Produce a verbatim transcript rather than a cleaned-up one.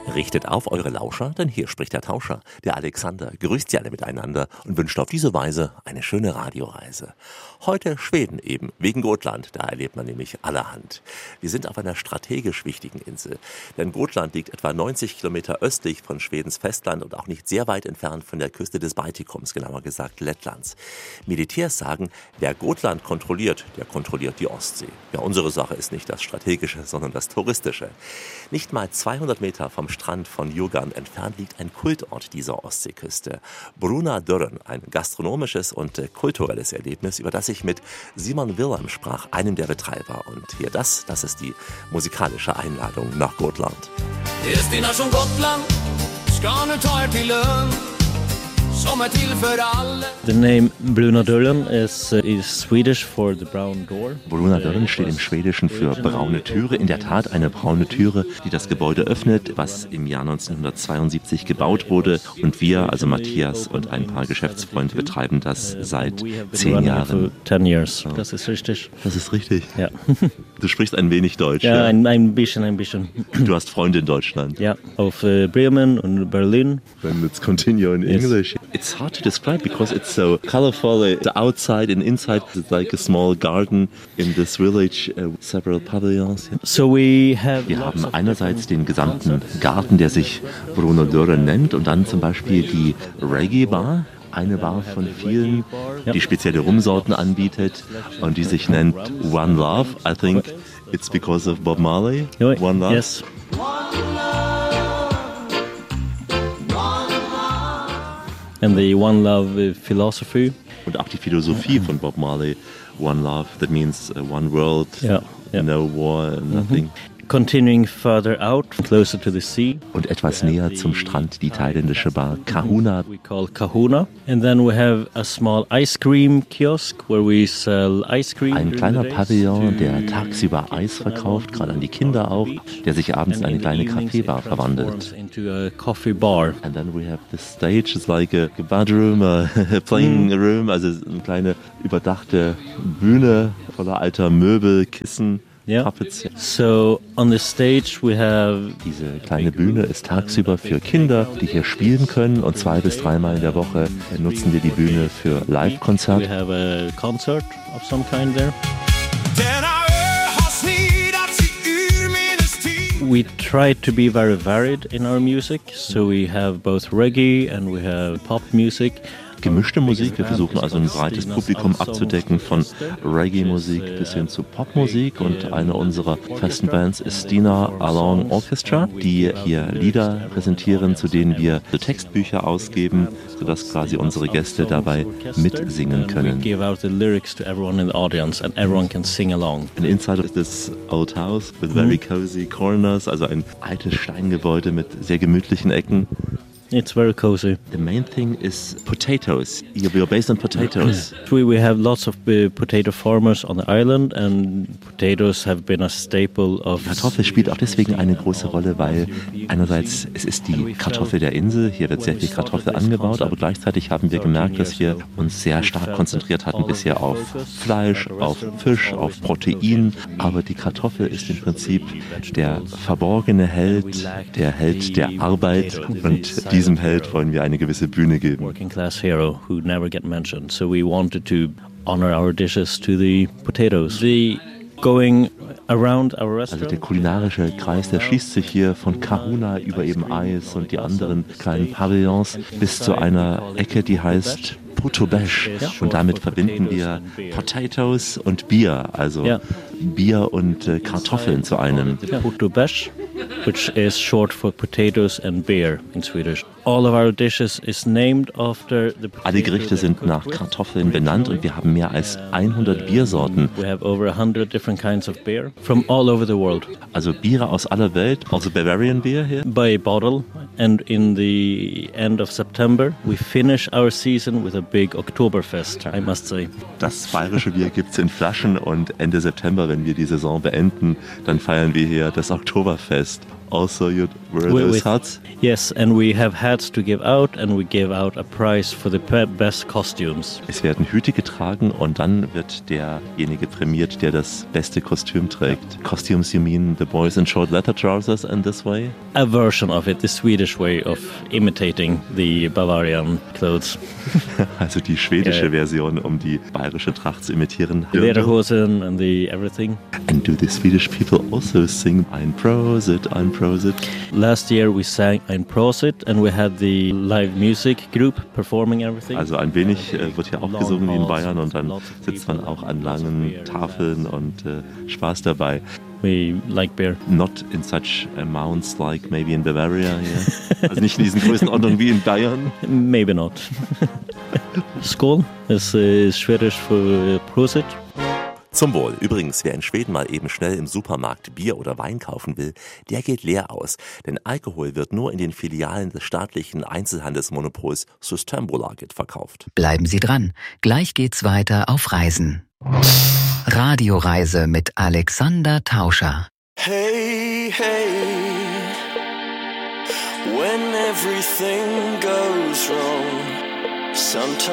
Richtet auf eure Lauscher, denn hier spricht der Tauscher, der Alexander, grüßt sie alle miteinander und wünscht auf diese Weise eine schöne Radioreise. Heute Schweden eben, wegen Gotland, da erlebt man nämlich allerhand. Wir sind auf einer strategisch wichtigen Insel, denn Gotland liegt etwa neunzig Kilometer östlich von Schwedens Festland und auch nicht sehr weit entfernt von der Küste des Baltikums, genauer gesagt Lettlands. Militärs sagen, wer Gotland kontrolliert, der kontrolliert die Ostsee. Ja, unsere Sache ist nicht das Strategische, sondern das Touristische. Nicht mal zweihundert Meter vom Strand von Djurgården entfernt liegt ein Kultort dieser Ostseeküste. Brunadörren, ein gastronomisches und kulturelles Erlebnis, über das ich mit Simon Wilhelm sprach, einem der Betreiber. Und hier das, das ist die musikalische Einladung nach Gotland. Destination Gotland, ska nu ta er till Lund. The name Brunadörren is, uh, is Swedish for the brown door. Brunadörren steht im Schwedischen für braune Türe. In der Tat eine braune Türe, die das Gebäude öffnet, was im Jahr neunzehnhundertzweiundsiebzig gebaut wurde. Und wir, also Matthias und ein paar Geschäftsfreunde, betreiben das seit zehn Jahren. Ten years. Das ist richtig. Das ist richtig? Ja. Du sprichst ein wenig Deutsch. Ja, ein, ein bisschen, ein bisschen. Du hast Freunde in Deutschland. Ja, auf uh, Bremen und Berlin. Then let's continue in Yes. English. It's hard to describe because it's so colorful. The outside and inside is like a small garden in this village, uh, several pavilions. So we have Wir haben einerseits den gesamten Garten, der sich Brunadörren nennt, und dann zum Beispiel die Reggae Bar. Eine Bar von vielen, die spezielle Rumsorten anbietet und die sich nennt One Love. I think it's because of Bob Marley. One Love. Yes. And the One Love philosophy. Und auch die Philosophie von Bob Marley, One Love, that means uh, one world, Ja, ja. no war, nothing. Mhm. Continuing further out, closer to the sea. Und etwas näher zum Strand die thailändische Bar Kahuna. We call Kahuna. And then we have a small ice cream kiosk where we sell ice cream. Ein during kleiner the days Pavillon, to- der tagsüber Eis verkauft, gerade an die Kinder auch, der sich abends in And eine in kleine the evenings Kaffeebar it transforms verwandelt. into a coffee bar. And then we have the stage, it's like a bedroom, a playing room, also eine kleine überdachte Bühne voller alter Möbel, Kissen, Yeah. Puppets. So on the stage we have Diese kleine Bühne ist tagsüber für Kinder, die hier spielen können, und zwei bis dreimal in der Woche nutzen wir die Bühne für we Live-Konzerte. have a concert of some kind there. Denna ö har snidats i urminnes tid. We try to be very varied in our music, so we have both reggae and we have pop music. Gemischte Musik, wir versuchen also ein breites Publikum abzudecken, von Reggae-Musik bis hin zu Popmusik, und eine unserer festen Bands ist Stina Along Orchestra, die hier Lieder präsentieren, zu denen wir Textbücher ausgeben, sodass quasi unsere Gäste dabei mitsingen We können. give out the lyrics to everyone in the audience and everyone can sing along. And inside of this old house with very cozy corners, also ein altes Steingebäude mit sehr gemütlichen Ecken. It's very cozy. The main thing is potatoes. You're based on potatoes. We, we have lots of uh, potato farmers on the island and potatoes have been a staple of... Kartoffel spielt auch deswegen eine große Rolle, weil einerseits es ist die Kartoffel der Insel, hier wird sehr viel Kartoffel angebaut, aber gleichzeitig haben wir gemerkt, dass wir uns sehr stark konzentriert hatten bisher auf Fleisch, auf Fisch, auf Protein, aber die Kartoffel ist im Prinzip der verborgene Held, der Held der Arbeit, und diesem Held wollen wir eine gewisse Bühne geben. Working class hero who never get mentioned. So we wanted to honor our dishes to the potatoes. The going around our Also restaurant. der kulinarische Kreis, der schließt sich hier von Kahuna über eben Eis und die anderen kleinen Pavillons bis zu einer Ecke, die heißt Putobesh. Und damit verbinden wir Potatoes und Bier, also Ja. Bier und äh, Kartoffeln zu einem. Putobesh, which is short for potatoes and beer in Swedish. All of our dishes is named after the Alle Gerichte sind nach Kartoffeln benannt und wir haben mehr als hundert Biersorten. We have over a hundred different kinds of beer from all over the world. Also Biere aus aller Welt, also Bavarian Beer hier. By bottle, and in the end of September we finish our season with a big Oktoberfest, I must say. Das bayerische Bier gibt es in Flaschen und Ende September, wenn wir die Saison beenden, dann feiern wir hier das Oktoberfest. Also, you wear With- those with- hats? Yes, and we have hats to give out, and we give out a prize for the pe- best costumes. Es werden Hüte getragen und dann wird derjenige prämiert, der das beste Kostüm trägt. Costumes, you mean the boys in short leather trousers in this way? A version of it, the Swedish way of imitating the Bavarian clothes. Also die schwedische Ja. Version, um die bayerische Tracht zu imitieren. The Lederhosen and the everything. And do the Swedish people also sing Ein Prosit, Ein Prosit? Last year we sang Ein Prosit, and we had the live music group performing everything. Also ein wenig äh, wird hier auch gesungen wie in Bayern und dann sitzt man auch an langen Tafeln und äh, Spaß dabei. We like beer. Not in such amounts like maybe in Bavaria here. Also nicht in diesen Größenordnungen wie in Bayern. Maybe not. Skål is, uh, is Swedish for uh, Prosit. Zum Wohl. Übrigens, wer in Schweden mal eben schnell im Supermarkt Bier oder Wein kaufen will, der geht leer aus. Denn Alkohol wird nur in den Filialen des staatlichen Einzelhandelsmonopols Systembolaget verkauft. Bleiben Sie dran. Gleich geht's weiter auf Reisen. Radioreise mit Alexander Tauscher. Hey, hey, when everything goes wrong, sometimes